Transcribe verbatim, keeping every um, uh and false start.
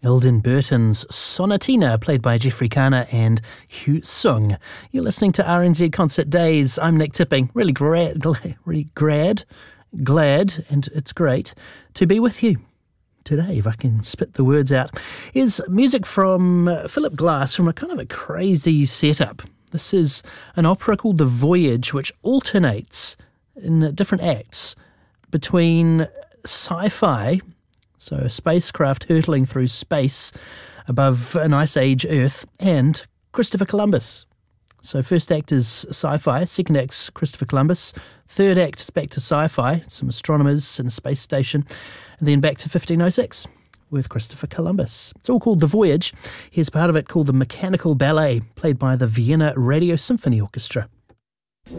Eldon Burton's Sonatina, played by Jeffrey Kana and Hugh Sung. You're listening to R N Z Concert Days. I'm Nick Tipping. Really glad, really glad, glad, and it's great to be with you today, if I can spit the words out. Is music from Philip Glass from a kind of a crazy setup. This is an opera called The Voyage, which alternates in different acts between sci-fi, so a spacecraft hurtling through space above an ice age Earth, and Christopher Columbus. So first act is sci-fi, second act's Christopher Columbus, third act is back to sci-fi, some astronomers in a space station, and then back to fifteen oh six with Christopher Columbus. It's all called The Voyage. Here's part of it called the Mechanical Ballet, played by the Vienna Radio Symphony Orchestra.